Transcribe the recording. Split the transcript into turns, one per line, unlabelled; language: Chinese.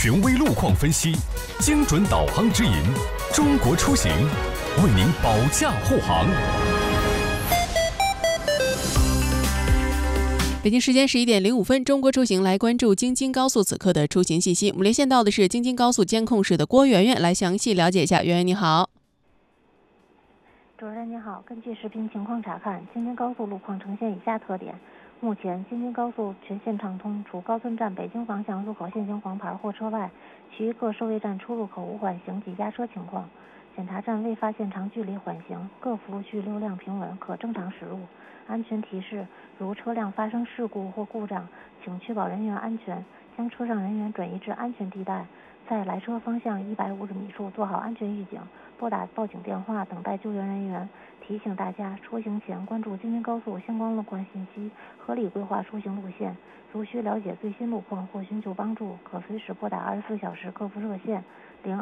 权威路况分析，精准导航指引，中国出行为您保驾护航。
北京时间11:05，中国出行来关注京津高速此刻的出行信息。我们连线到的是京津高速监控室的郭媛媛，来详细了解一下。媛媛你好。
主持人您好，根据视频情况查看，京津高速路况呈现以下特点。目前京津高速全线畅通，除高村站北京方向入口限行黄牌货车外，其余各收费站出入口无缓行及压车情况。检查站未发现长距离缓行，各服务区流量平稳，可正常驶入。安全提示：如车辆发生事故或故障，请确保人员安全，将车上人员转移至安全地带，在来车方向150米处做好安全预警，拨打报警电话等待救援人员。提醒大家，出行前关注京津高速相关路况信息，合理规划出行路线。如需了解最新路况或寻求帮助，可随时拨打24小时客服热线